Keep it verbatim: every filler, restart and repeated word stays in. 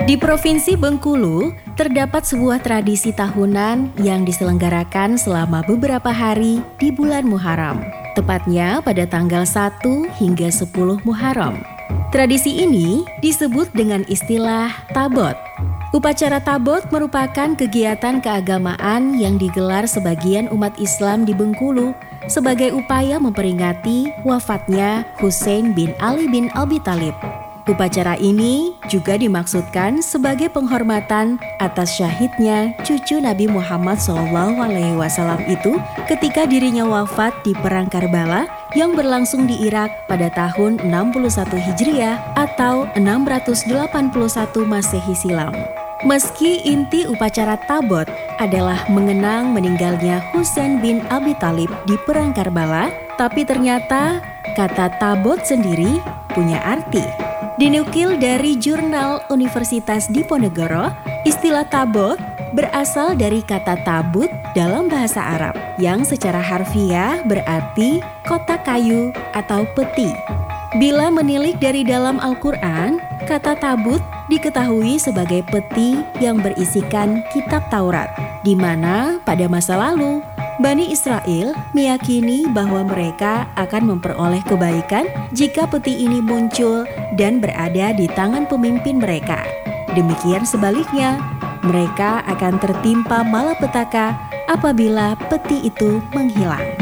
Di Provinsi Bengkulu, terdapat sebuah tradisi tahunan yang diselenggarakan selama beberapa hari di bulan Muharram, tepatnya pada tanggal satu hingga sepuluh Muharram. Tradisi ini disebut dengan istilah Tabot. Upacara Tabot merupakan kegiatan keagamaan yang digelar sebagian umat Islam di Bengkulu sebagai upaya memperingati wafatnya Husain bin Ali bin Abi Thalib. Upacara ini juga dimaksudkan sebagai penghormatan atas syahidnya cucu Nabi Muhammad shallallahu alaihi wasallam itu ketika dirinya wafat di Perang Karbala yang berlangsung di Irak pada tahun enam puluh satu Hijriah atau enam ratus delapan puluh satu Masehi silam. Meski inti upacara Tabot adalah mengenang meninggalnya Husain bin Abi Thalib di Perang Karbala, tapi ternyata kata Tabot sendiri punya arti. Dinukil dari Jurnal Universitas Diponegoro, istilah tabot berasal dari kata tabut dalam bahasa Arab yang secara harfiah berarti kotak kayu atau peti. Bila menilik dari dalam Al-Quran, kata tabut diketahui sebagai peti yang berisikan kitab Taurat, di mana pada masa lalu Bani Israel meyakini bahwa mereka akan memperoleh kebaikan jika peti ini muncul dan berada di tangan pemimpin mereka. Demikian sebaliknya, mereka akan tertimpa malapetaka apabila peti itu menghilang.